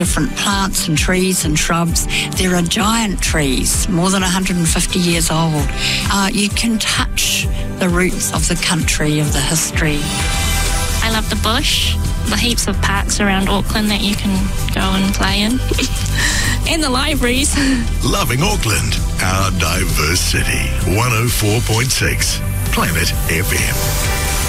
different plants and trees and shrubs. There are giant trees, more than 150 years old. You can touch the roots of the country, of the history. I love the bush, the heaps of parks around Auckland that you can go and play in, and the libraries. Loving Auckland, our diverse city. 104.6 Planet FM.